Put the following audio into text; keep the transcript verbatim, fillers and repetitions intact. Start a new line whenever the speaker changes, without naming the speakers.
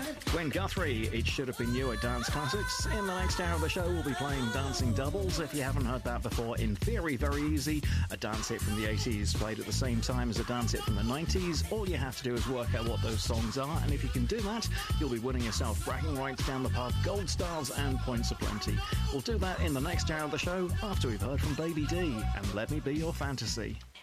Gwen Guthrie, It Should Have Been You at Dance Classics. In the next hour of the show, we'll be playing Dancing Doubles. If you haven't heard that before, in theory, very easy. A dance hit from the eighties played at the same time as a dance hit from the nineties. All you have to do is work out what those songs are, and if you can do that, you'll be winning yourself bragging rights down the pub, gold stars and points aplenty. We'll do that in the next hour of the show after we've heard from Baby D and Let Me Be Your Fantasy.